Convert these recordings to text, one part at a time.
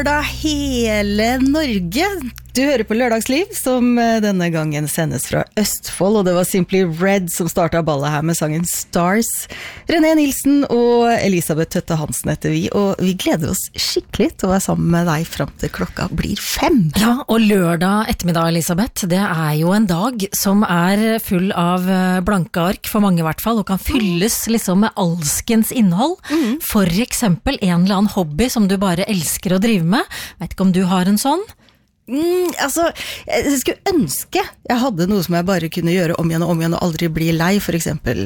lørdag hele Norge. Du hører på Lørdagsliv, som denne gangen sendes fra Østfold, og det var Simply Red som startet ballet her med sangen Stars. René Nilsen og Elisabeth Tøtte Hansen heter vi, og vi gleder oss skikkelig til å være sammen med deg frem til klokka blir 5. Ja, og lørdag ettermiddag, Elisabeth, det er jo en dag som er full av blanke ark, for mange i hvert fall, og kan fylles liksom med alskens innhold. For eksempel en eller annen hobby som du bare elsker å drive med. Vet ikke om du har en sånn? Jeg skulle ønske jeg hadde noe som jeg bare kunne gjøre om igjen og aldri bli lei, for eksempel,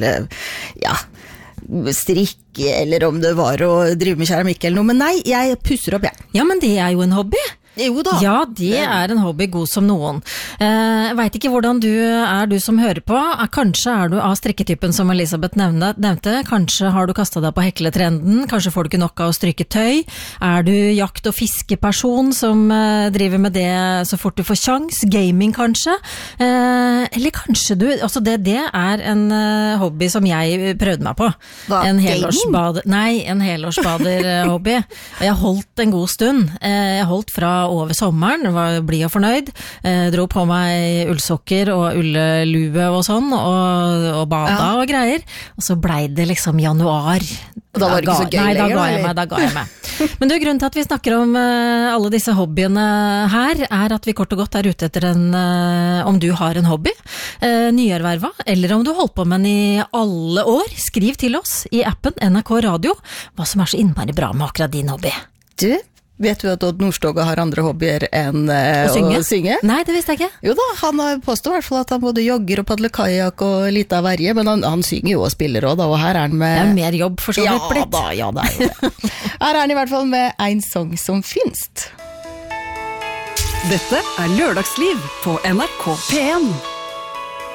strikke, eller om det var å drive med keramikk eller noe, men nei, jeg pusser opp, jeg. Ja, men det er jo en hobby. Jo da. Ja, det er en hobby god som noen. Jeg vet ikke hvordan du som hører på. Kanskje er du av strikketypen som Elisabeth nevnte. Kanskje har du kastet deg på hekletrenden. Kanskje får du ikke nok av å stryke tøy. Er du jakt- og fiskeperson som driver med det så fort du får sjans? Gaming kanskje? Eller kanskje det er en hobby som jeg prøvde meg på. Hva? En helårsbader-hobby. Og jeg holdt en god stund. Jeg holdt fra over sommeren, var blid og fornøyd, dro på meg ullsokker og ullelue og sånn, og bada og greier, og så ble det liksom januar. Da var det ikke så gøy lenger? Da ga jeg meg. Men det grunnen til at vi snakker om alle disse hobbyene her, er at vi kort og godt er ute etter om du har en hobby, nyerverva, eller om du holdt på med den i alle år. Skriv til oss i appen NRK Radio hva som er så innmari bra med akkurat din hobby. Du, vet du at Odd Nordstoga har andre hobbyer enn å synge? Nei, det visste jeg ikke. Jo da, han påstår i hvert fall at han både jogger og padler kajak og litt av verje, men han synger jo og spiller også da, og her er han med... Det er mer jobb for så vidt blitt. Ja, det er jo det. Her er han i hvert fall med en sang som finst. Dette er Lørdagsliv på NRK P1.